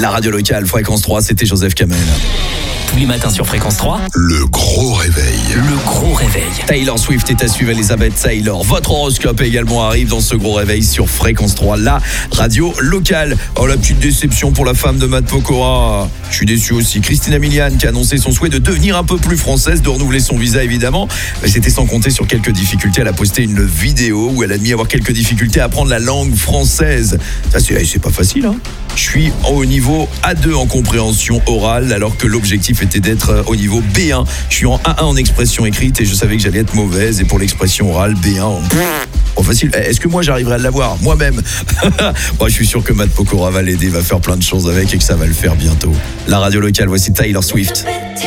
La radio locale, Fréquence 3, c'était Joseph Kamel. Tous les matins sur Fréquence 3. Le gros réveil. Le gros réveil. Taylor Swift est à suivre, Elisabeth Taylor. Votre horoscope également arrive dans ce gros réveil sur Fréquence 3, la radio locale. Oh, la petite déception pour la femme de Matt Pokora. Je suis déçu aussi. Christina Milian qui a annoncé son souhait de devenir un peu plus française, de renouveler son visa évidemment. Mais c'était sans compter sur quelques difficultés. Elle a posté une vidéo où elle a admis avoir quelques difficultés à apprendre la langue française. Ça, c'est pas facile, hein. Je suis au niveau A2 en compréhension orale alors que l'objectif était d'être au niveau B1. Je suis en A1 en expression écrite et je savais que j'allais être mauvaise. Et pour l'expression orale, B1. Oh, facile. Est-ce que moi j'arriverai à l'avoir moi-même? Moi, je suis sûr que Matt Pokora va l'aider, va faire plein de choses avec et que ça va le faire bientôt. La radio locale, voici Taylor Swift.